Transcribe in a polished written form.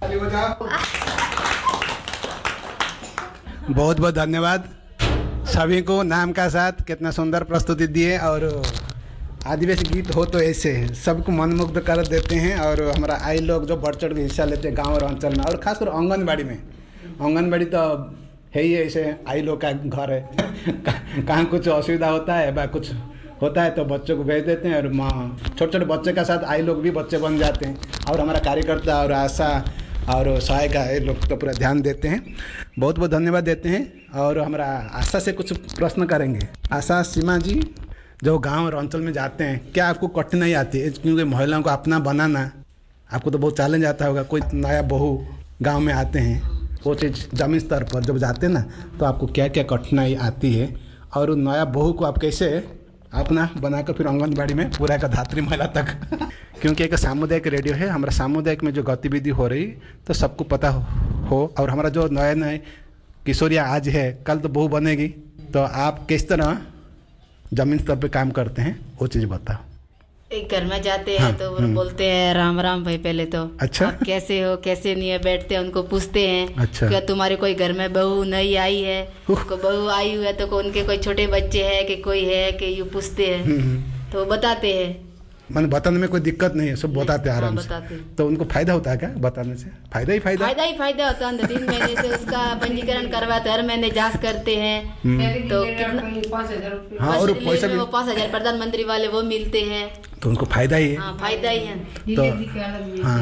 बहुत बहुत धन्यवाद सभी को नाम का साथ कितना सुंदर प्रस्तुति दिए। और आदिवासी गीत हो तो ऐसे सबको मनमुग्ध कर देते हैं। और हमारा आई लोग जो बढ़ चढ़ के हिस्सा लेते हैं गांव और अंचल में, और खासकर आंगनबाड़ी में, आंगनबाड़ी तो है ही ऐसे आई लोग का घर है। कहाँ कुछ असुविधा होता है या कुछ होता है तो बच्चों को भेज देते हैं, और माँ छोटे छोटे बच्चे का साथ आई लोग भी बच्चे बन जाते हैं। और हमारा कार्यकर्ता और आशा और सहायिका ये लोग तो पूरा ध्यान देते हैं। बहुत बहुत धन्यवाद देते हैं। और हमारा आशा से कुछ प्रश्न करेंगे। आशा सीमा जी, जो गांव और अंचल में जाते हैं, क्या आपको कठिनाई आती है? क्योंकि महिलाओं को अपना बनाना आपको तो बहुत चैलेंज आता होगा। कोई नया बहू गांव में आते हैं, वो चीज़ जमीन स्तर पर जब जाते हैं ना, तो आपको क्या क्या कठिनाई आती है? और नया बहू को आप कैसे अपना बनाकर फिर आंगनबाड़ी में पूरा का धात्री महिला तक क्योंकि एक सामुदायिक रेडियो है, हमारा सामुदायिक में जो गतिविधि हो रही तो सबको पता हो। और हमारा जो नए नए किशोरियाँ आज है, कल तो बहू बनेगी, तो आप किस तरह जमीन स्तर पे काम करते हैं वो चीज़ बताओ। एक घर में जाते हैं हाँ, तो वो बोलते हैं राम राम भाई। पहले तो अच्छा, आप कैसे हो कैसे नहीं है, बैठते हैं उनको पूछते हैं। अच्छा, क्या तुम्हारे कोई घर में बहू नई आई है? को बहू आई हुई है तो उनके कोई छोटे बच्चे हैं कि कोई है कि यूँ पूछते हैं तो बताते हैं। मैंने बताने में कोई दिक्कत नहीं है, सब बताते हैं आराम से। तो उनको फायदा होता है क्या बताने से? फायदा ही फायदा होता है। 3 महीने से उसका पंजीकरण करवाते, हर महीने जांच करते हैं तो कितना 5,000। हाँ, और पैसा भी 5,000 प्रधानमंत्री वाले वो मिलते हैं, तो उनको फायदा ही है। हाँ फायदा ही है। तो हाँ